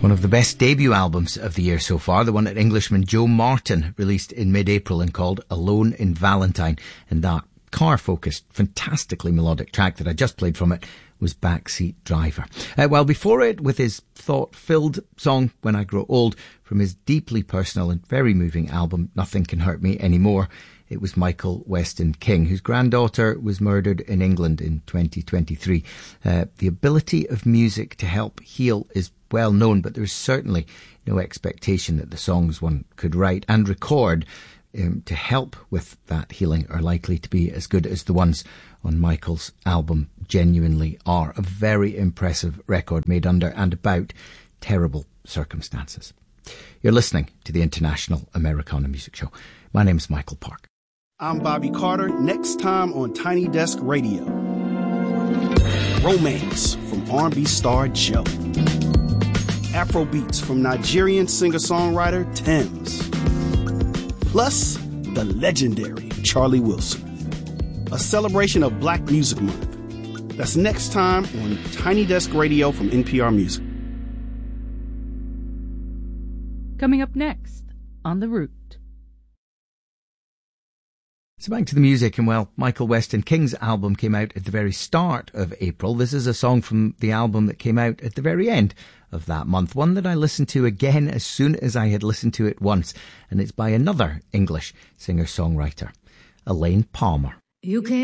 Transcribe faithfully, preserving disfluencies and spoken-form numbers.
One of the best debut albums of the year so far, the one that Englishman Joe Martin released in mid-April and called Alone in Valentine. And that car-focused, fantastically melodic track that I just played from it was Backseat Driver. Uh, well, before it, with his thought-filled song When I Grow Old, from his deeply personal and very moving album Nothing Can Hurt Me Anymore, it was Michael Weston King, whose granddaughter was murdered in England in twenty twenty-three. Uh, the ability of music to help heal is well known, but there's certainly no expectation that the songs one could write and record um, to help with that healing are likely to be as good as the ones on Michael's album genuinely are. A very impressive record made under and about terrible circumstances. You're listening to the International Americana Music Show. My name's Michael Park. I'm Bobby Carter. Next time on Tiny Desk Radio. Romance from R and B star Joe. Afro beats from Nigerian singer-songwriter Tems. Plus, the legendary Charlie Wilson. A celebration of Black Music Month. That's next time on Tiny Desk Radio from N P R Music. Coming up next on The Root. So back to the music, and well, Michael Weston King's album came out at the very start of April. This is a song from the album that came out at the very end of that month, one that I listened to again as soon as I had listened to it once, and it's by another English singer-songwriter, Elaine Palmer. You came